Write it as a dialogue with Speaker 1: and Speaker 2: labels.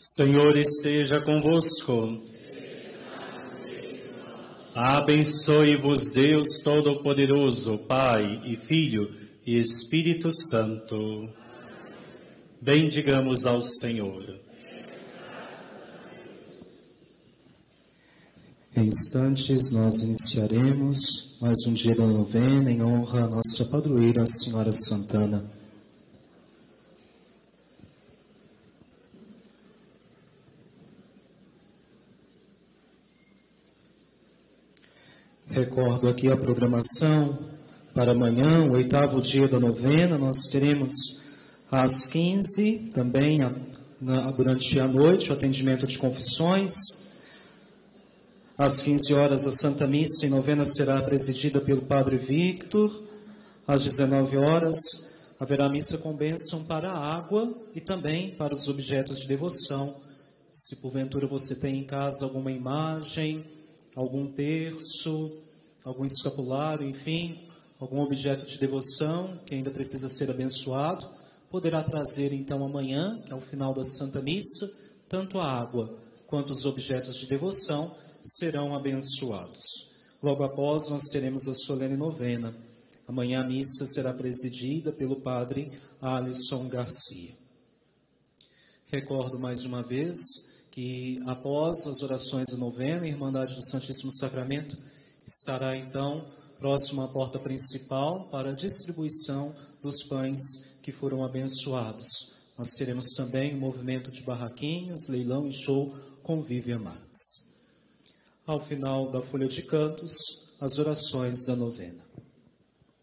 Speaker 1: Senhor esteja convosco. Abençoe-vos Deus Todo-Poderoso, Pai e Filho e Espírito Santo. Bendigamos ao Senhor.
Speaker 2: Em instantes nós iniciaremos mais um dia da novena em honra à nossa padroeira, a Senhora Santana. Recordo aqui a programação para amanhã, o 8º dia da novena. Nós teremos às 15, também durante a noite, o atendimento de confissões. Às 15 horas, a Santa Missa em novena será presidida pelo Padre Victor. Às 19 horas, haverá missa com bênção para a água e também para os objetos de devoção. Se porventura você tem em casa alguma imagem, algum terço, algum escapulário, enfim, algum objeto de devoção que ainda precisa ser abençoado, poderá trazer então amanhã, que é o final da Santa Missa, tanto a água quanto os objetos de devoção serão abençoados. Logo após nós teremos a solene novena. Amanhã a missa será presidida pelo Padre Alisson Garcia. Recordo mais uma vez que após as orações da novena, a Irmandade do Santíssimo Sacramento estará então próximo à porta principal para a distribuição dos pães que foram abençoados. Nós teremos também um movimento de barraquinhas, leilão e show Convívia Max. Ao final da folha de cantos, as orações da novena.